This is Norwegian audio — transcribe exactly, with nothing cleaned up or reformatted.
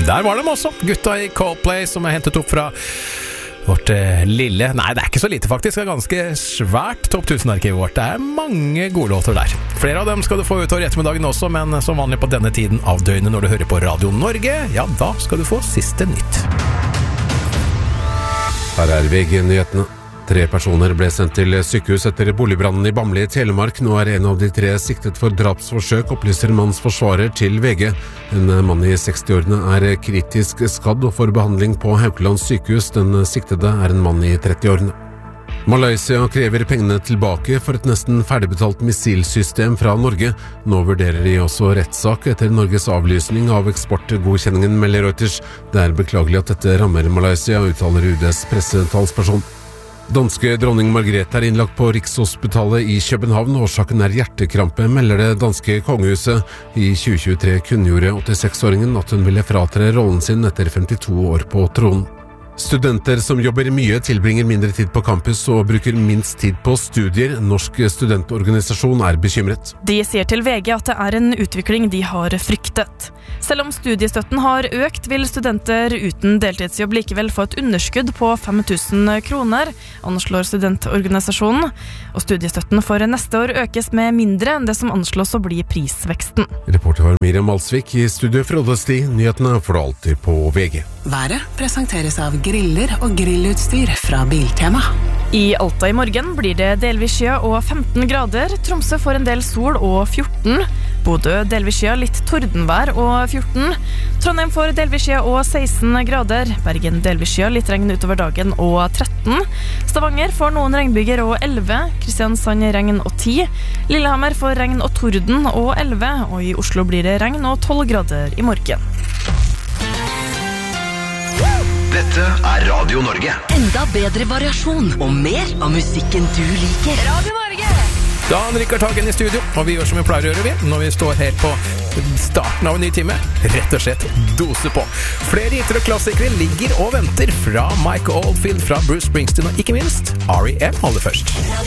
Der var de også, gutta i Coldplay, som er hentet opp fra vårt eh, lille, nei det er ikke så lite faktisk, det er ganske svært topp tusen-arkivet vårt. Det er mange gode låter der. Flere av dem skal du få utover i ettermiddagen også, men som vanlig på denne tiden av døgnet når du hører på Radio Norge, ja da skal du få siste nytt. Her er V G-nyhetene. Tre personer ble sendt til sykehus etter boligbrannen i Bamble i Telemark. Nå er en av de tre siktet for drapsforsøk, opplyser manns forsvarer til V G. En mann i sekstiårene er kritisk skadd og får behandling på Haukeland sykehus. Den siktede er en mann i trettiårene. Malaysia krever pengene tilbake for et nesten ferdigbetalt missilsystem fra Norge. Nå vurderer de også rettssak etter Norges avlysning av eksportgodkjenningen, melder Reuters. Det er beklagelig at dette rammer Malaysia, uttaler U D's pressetalsperson. Danske dronning Margrethe er innlagt på Rikshospitalet i København. Årsaken er hjertekrampe, melder det danske kongehuset. I tjue tjuetre kunngjorde åttiseks-åringen at hun ville fratre rollen sin etter femtito år på tronen. Studenter som jobber mye tilbringer mindre tid på campus og bruker minst tid på studier. Norsk studentorganisasjon er bekymret. De sier til V G at det er en utvikling de har fryktet. Selv om studiestøtten har økt, vil studenter uten deltidsjobb likevel få et underskudd på fem tusen kroner, anslår studentorganisasjonen. Og studiestøtten for neste år økes med mindre enn det som anslås å bli prisveksten. Reporter var Miriam Alsvik. I studio fra Oddesti. Nyhetene får du alltid på V G. Været presenteres av griller og grillutstyr fra Biltema. I Alta i morgen blir det delvis skya og femten grader. Tromsø får en del sol og fjorten. Bodø delvis skya, litt tordenvær og fjorten. Trondheim får delvis skya og seksten grader. Bergen delvis skya, litt regn utover dagen og tretten. Stavanger får noen regnbyger og elleve. Kristiansand regn og ti. Lillehammer får regn og torden og elleve. Og i Oslo blir det regn og tolv grader i morgen. Dette er Radio Norge. Enda bedre variasjon og mer av musikken du liker. Radio Norge! Dan Rikard Hagen i studio, og vi gjør som vi pleier å gjøre vi, når vi står helt på starten av en ny time. Rett og slett dose på. Flere hiter og klassikere ligger og venter fra Mike Oldfield, fra Bruce Springsteen og ikke minst R E M aller først.